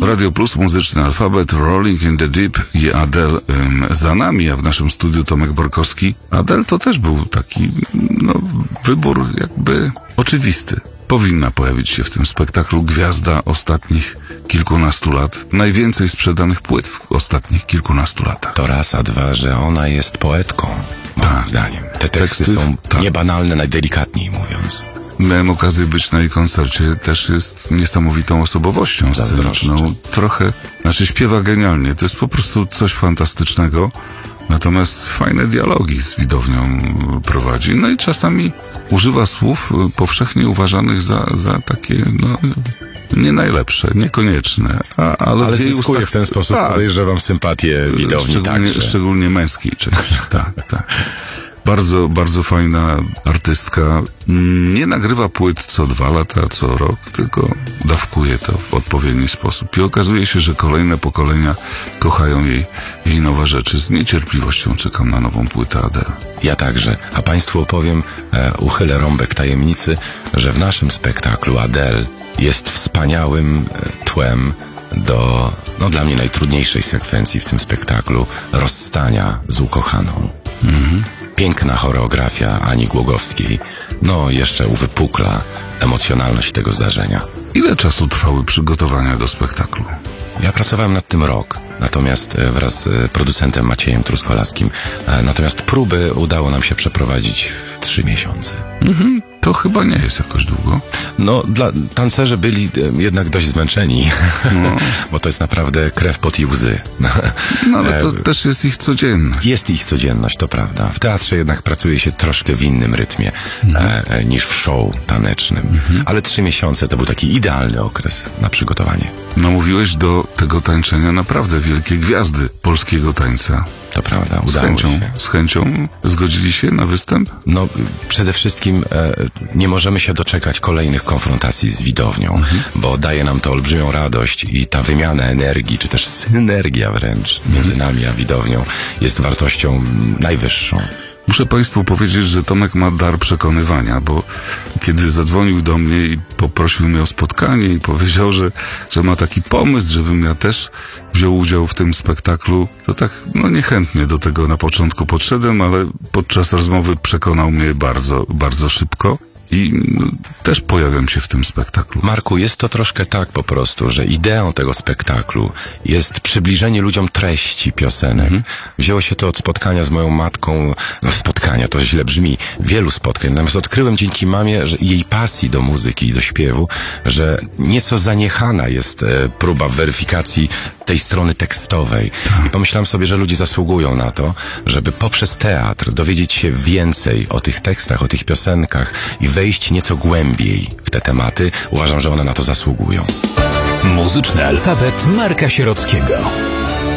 Radio Plus, muzyczny alfabet, Rolling in the Deep i Adele za nami, a w naszym studiu Tomek Borkowski. Adele to też był taki, wybór jakby oczywisty. Powinna pojawić się w tym spektaklu gwiazda ostatnich kilkunastu lat. Najwięcej sprzedanych płyt w ostatnich kilkunastu latach. To raz, a dwa, że ona jest poetką, moim zdaniem. Te teksty są niebanalne, najdelikatniej mówiąc. Miałem okazję być na jej koncercie, też jest niesamowitą osobowością sceniczną. Trochę, śpiewa genialnie, to jest po prostu coś fantastycznego. Natomiast fajne dialogi z widownią prowadzi. No i czasami używa słów powszechnie uważanych za takie, nie najlepsze, niekonieczne. Ale zyskuje w ten sposób, podejrzewam, sympatię widowni. Szczególnie męskiej części. Tak. Bardzo, bardzo fajna artystka. Nie nagrywa płyt co 2 lata, co rok, tylko dawkuje to w odpowiedni sposób. I okazuje się, że kolejne pokolenia kochają jej nowe rzeczy. Z niecierpliwością czekam na nową płytę Adele. Ja także. A Państwu opowiem, uchylę rąbek tajemnicy, że w naszym spektaklu Adele jest wspaniałym tłem do, dla mnie najtrudniejszej sekwencji w tym spektaklu, rozstania z ukochaną. Piękna choreografia Ani Głogowskiej, jeszcze uwypukla emocjonalność tego zdarzenia. Ile czasu trwały przygotowania do spektaklu? Ja pracowałem nad tym rok, natomiast wraz z producentem Maciejem Truskolaskim. Natomiast próby udało nam się przeprowadzić w 3 miesiące. To chyba nie jest jakoś długo. Tancerze byli jednak dość zmęczeni, bo to jest naprawdę krew, pot i łzy. Ale to też jest ich codzienność. Jest ich codzienność, to prawda. W teatrze jednak pracuje się troszkę w innym rytmie niż w show tanecznym. Ale 3 miesiące to był taki idealny okres na przygotowanie. Namówiłeś do tego tańczenia naprawdę wielkie gwiazdy polskiego tańca. To prawda, udało się. Z chęcią zgodzili się na występ? Przede wszystkim nie możemy się doczekać kolejnych konfrontacji z widownią, bo daje nam to olbrzymią radość i ta wymiana energii, czy też synergia wręcz między nami a widownią jest wartością najwyższą. Muszę Państwu powiedzieć, że Tomek ma dar przekonywania, bo kiedy zadzwonił do mnie i poprosił mnie o spotkanie i powiedział, że ma taki pomysł, żebym ja też wziął udział w tym spektaklu, to tak niechętnie do tego na początku podszedłem, ale podczas rozmowy przekonał mnie bardzo, bardzo szybko. I też pojawiam się w tym spektaklu. Marku, jest to troszkę tak po prostu, że ideą tego spektaklu jest przybliżenie ludziom treści piosenek. Wzięło się to od spotkania z moją matką. Spotkania, to źle brzmi. Wielu spotkań. Natomiast odkryłem dzięki mamie, że jej pasji do muzyki i do śpiewu, że nieco zaniechana jest próba weryfikacji tej strony tekstowej. I pomyślałem sobie, że ludzie zasługują na to, żeby poprzez teatr dowiedzieć się więcej o tych tekstach, o tych piosenkach i wejść nieco głębiej w te tematy. Uważam, że one na to zasługują. Muzyczny alfabet Marka Sierockiego.